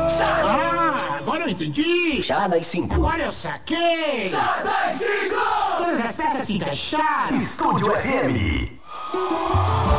Ah, agora eu entendi. Chá das 5. Agora eu saquei. Chá das 5! Todas as peças se encaixaram. Estúdio FM.